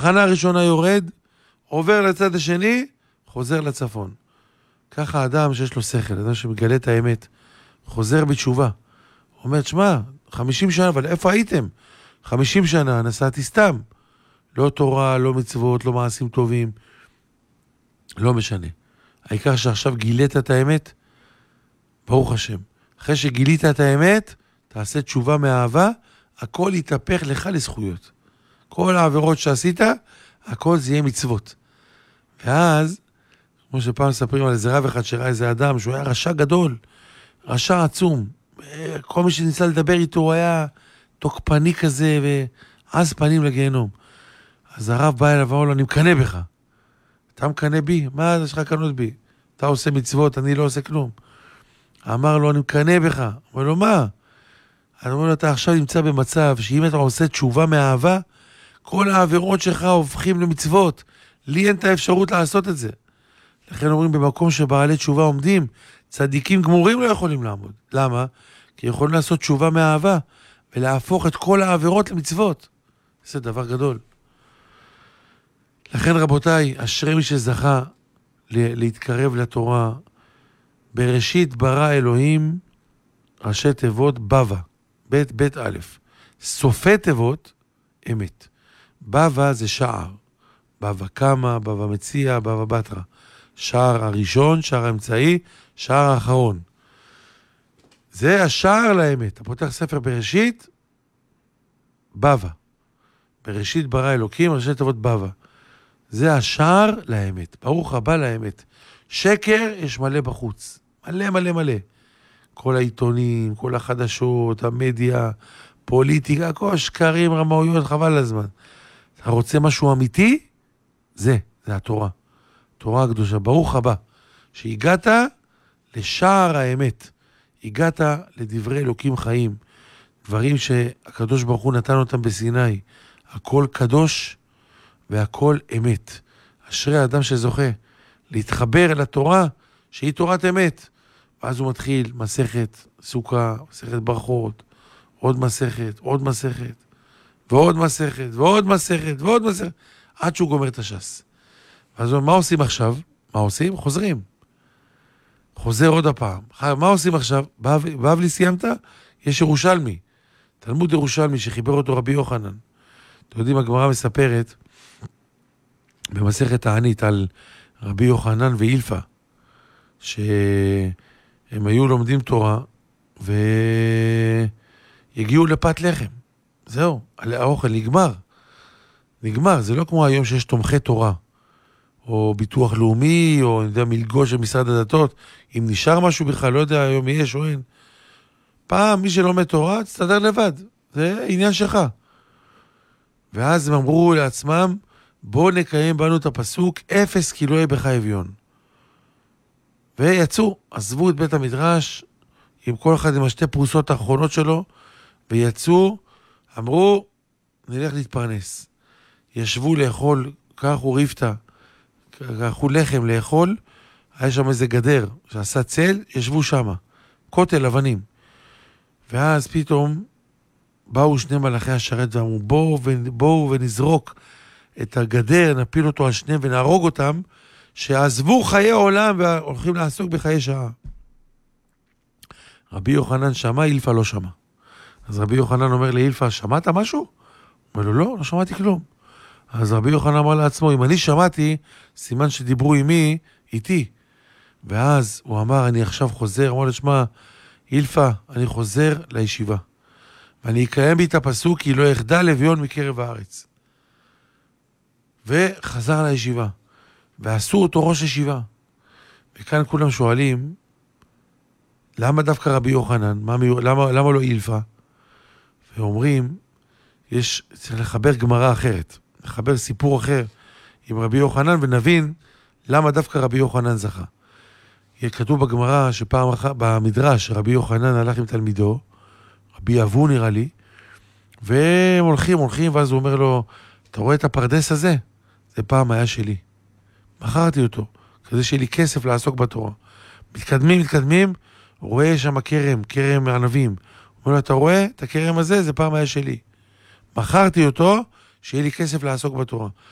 תחנה הראשונה יורד, עובר לצד השני, חוזר לצפון. ככה אדם שיש לו שכל, אדם שמגלה את האמת, חוזר בתשובה. הוא אומר, תשמע, 50 שנה, אבל איפה הייתם? 50 שנה נסעתי סתם. לא תורה, לא מצוות, לא מעשים טובים. לא משנה. העיקר שעכשיו גילית את האמת, ברוך השם. אחרי שגילית את האמת, תעשה תשובה מאהבה, הכל יתהפך לך לזכויות. כל העבירות שעשית, הכל זה יהיה מצוות. ואז, כמו שפעם מספרים על איזה רב אחד שראה איזה אדם, שהוא היה רשע גדול, רשע עצום. כל מי שניסה לדבר איתו, הוא היה תוקפני כזה, ועז פנים לגיהנום. אז הרב בא אליו ואומר לו, אני מקנה בך. אתה מקנה בי? מה יש לך קנות בי? אתה עושה מצוות, אני לא עושה כלום. אמר לו, אני מקנה בך. אומר לו, מה? אני אומר לו, אתה עכשיו נמצא במצב שאם אתה עושה תשובה מאהבה, כל העבירות שלך הופכים למצוות. לי אין את האפשרות לעשות את זה. לכן אומרים, במקום שבעלי תשובה עומדים, צדיקים גמורים לא יכולים לעמוד. למה? כי יכולים לעשות תשובה מאהבה, ולהפוך את כל העבירות למצוות. זה דבר גדול. לכן רבותיי, אשרי מי שזכה להתקרב לתורה, בראשית ברא אלוהים, ראשי תיבות בבא, בית א', סופי תיבות אמת. בבא זה שער, בבא קמא, בבא מציע, בבא בתרא. שער הראשון, שער האמצעי, שער האחרון. זה השער לאמת. אתה פותח ספר בראשית, בבא. בראשית ברא אלוקים, ראשי תיבות בבא. זה השער לאמת. ברוך הבא לאמת. שקר יש מלא בחוץ. מלא מלא מלא. כל העיתונים, כל החדשות, המדיה, פוליטיקה, כל שקרים, רמאויות, חבל הזמן. אתה רוצה משהו אמיתי? זה התורה. תורה הקדושה. ברוך הבא. שהגעת לשער האמת. הגעת לדברי אלוקים חיים. דברים שהקדוש ברוך הוא נתן אותם בסיני. הכל קדוש והכל אמת. אשרי האדם שזוכה להתחבר אל התורה שהיא תורת אמת. ואז הוא מתחיל מסכת סוכה, מסכת ברכות, עוד מסכת, עוד מסכת, ועוד מסכת, ועוד מסכת, ועוד מסכת, עד שהוא גומר את הש"ס. ואז הוא אומר, מה עושים עכשיו? מה עושים? חוזרים. חוזר עוד הפעם. מה עושים עכשיו? בבלי סיימת? יש ירושלמי. תלמוד ירושלמי שחיבר אותו רבי יוחנן. אתם יודעים, הגמרא מספרת במסכת תענית על רבי יוחנן ואילפה, שהם היו לומדים תורה ויגיעו לפת לחם. זהו, האוכל נגמר. זה לא כמו היום שיש תומכי תורה, או ביטוח לאומי, או אני יודע, מלגות של משרד הדתות. אם נשאר משהו בכלל, לא יודע היום יש או אין. פעם מי שלומד תורה, תסתדר לבד. זה עניין שלך. ואז הם אמרו לעצמם, בואו נקיים בנו את הפסוק, 0 כי לא יהיה בך אביון. ויצאו, עזבו את בית המדרש, עם כל אחד עם השתי פרוסות האחרונות שלו, ויצאו, אמרו, נלך להתפרנס. ישבו לאכול, קחו ריפתא, קחו לחם לאכול, היה שם איזה גדר שעשה צל, ישבו שם, כותל אבנים. ואז פתאום באו שני מלאכי השרת ואמרו, בואו ונזרוק את הגדר, נפיל אותו על שניהם ונהרוג אותם, שעזבו חיי העולם והולכים לעסוק בחיי שעה. רבי יוחנן שמע, אילפה לא שמע. אז רבי יוחנן אומר לאילפה, שמעת משהו? הוא אומר לו, לא שמעתי כלום. אז רבי יוחנן אמר לעצמו, אם אני שמעתי, סימן שדיברו איתי. ואז הוא אמר, אני עכשיו חוזר, אמר לו, שמע, אילפה, אני חוזר לישיבה. ואני אקיים בי את הפסוק, כי לא יחדל אביון מקרב הארץ. וחזר לישיבה. ועשו אותו ראש ישיבה. וכאן כולם שואלים, למה דווקא רבי יוחנן? למה לא אילפה? ואומרים, צריך לחבר גמרא אחרת. לחבר סיפור אחר עם רבי יוחנן, ונבין למה דווקא רבי יוחנן זכה. כתוב בגמרא שפעם אחת, במדרש, רבי יוחנן הלך עם תלמידו, רבי אבו נראה לי, והם הולכים, ואז הוא אומר לו, אתה רואה את הפרדס הזה? זה פעם היה שלי. מכרתי אותו, כדי שיהיה לי כסף לעסוק בתורה. מתקדמים, רואה שם כרם ענבים. הוא אומר לו, אתה רואה את הכרם הזה? זה פעם היה שלי. מכרתי אותו, שיהיה לי כסף לעסוק בתורה.